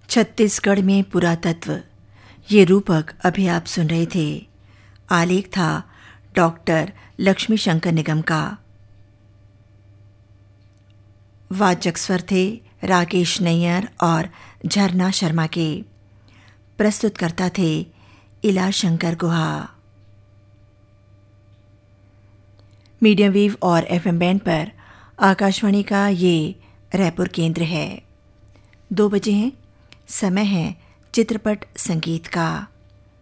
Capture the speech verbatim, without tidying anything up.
छत्तीसगढ़ में पुरातत्व, ये रूपक अभी आप सुन रहे थे। आलेख था डॉक्टर लक्ष्मी शंकर निगम का। वाचक स्वर थे राकेश नैयर और झरना शर्मा के। प्रस्तुतकर्ता थे इला शंकर गुहा। मीडियम वेव और एफएम बैंड पर आकाशवाणी का ये रायपुर केंद्र है। दो बजे हैं, समय है चित्रपट संगीत का।